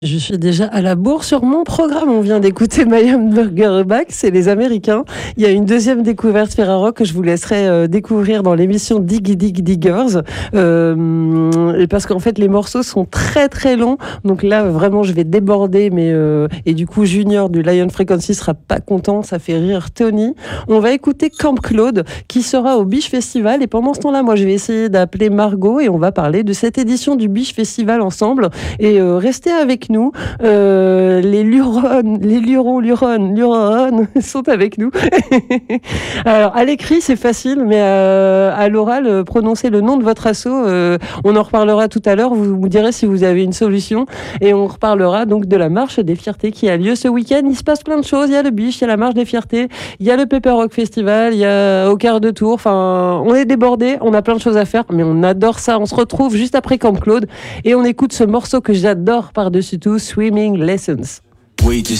Je suis déjà à la bourre sur mon programme. On vient d'écouter My Hamburger Back, c'est les Américains. Il y a une deuxième découverte Ferraro que je vous laisserai découvrir dans l'émission Dig Dig Diggers. Et parce qu'en fait, les morceaux sont très très longs. Donc là, vraiment, je vais déborder. Et du coup, Junior du Lion Frequency sera pas content. Ça fait rire Tony. On va écouter Camp Claude qui sera au Biche Festival. Et pendant ce temps-là, moi, je vais essayer d'appeler Margot et on va parler de cette édition du Biche Festival ensemble. Et restez avec nous. Les Lurons sont avec nous. Alors, à l'écrit, c'est facile, mais à l'oral, prononcez le nom de votre asso. On en reparlera tout à l'heure. Vous me direz si vous avez une solution. Et on reparlera donc de la marche des fiertés qui a lieu ce week-end. Il se passe plein de choses. Il y a le Biche, il y a la marche des fiertés, il y a le Pepper Rock Festival, il y a au quart de tour. Enfin, on est débordés. On a plein de choses à faire, mais on adore ça. On se retrouve juste après Camp Claude et on écoute ce morceau que j'adore par-dessus tout, Swimming Lessons. Wages